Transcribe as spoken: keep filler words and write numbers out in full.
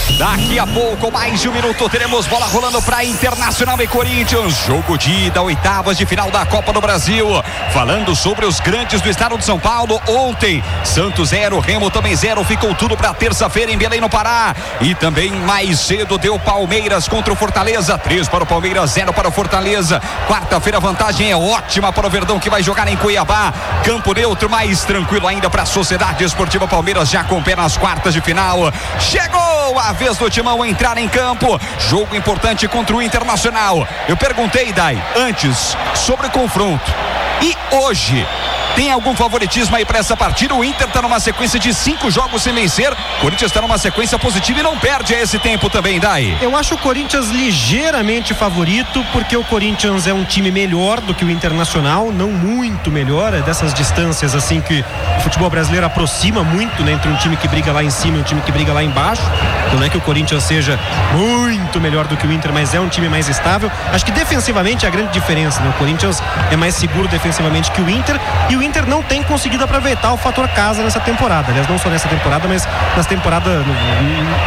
Daqui a pouco, mais de um minuto, teremos bola rolando para Internacional e Corinthians. Jogo de ida, oitavas de final da Copa do Brasil. Falando sobre os grandes do estado de São Paulo. Ontem, Santos zero, Remo também zero. Ficou tudo para terça-feira em Belém, no Pará. E também mais cedo deu Palmeiras contra o Fortaleza. três para o Palmeiras, zero para o Fortaleza. Quarta-feira a vantagem é ótima para o Verdão, que vai jogar em Cuiabá. Campo neutro, mais tranquilo ainda para a Sociedade Esportiva Palmeiras, já com pé nas quartas de final. Chegou a vez do Timão entrar em campo. Jogo importante contra o Internacional. Eu perguntei, Dai, antes sobre o confronto. E hoje, tem algum favoritismo aí para essa partida? O Inter está numa sequência de cinco jogos sem vencer. O Corinthians está numa sequência positiva e não perde a esse tempo também, Dai. Eu acho o Corinthians ligeiramente favorito, porque o Corinthians é um time melhor do que o Internacional, não muito melhor, é dessas distâncias assim que o futebol brasileiro aproxima muito, né, entre um time que briga lá em cima e um time que briga lá embaixo. Então não é que o Corinthians seja muito melhor do que o Inter, mas é um time mais estável. Acho que defensivamente é a grande diferença, né? O Corinthians é mais seguro defensivamente que o Inter, e o Inter não tem conseguido aproveitar o fator casa nessa temporada. Aliás, não só nessa temporada, mas nas temporadas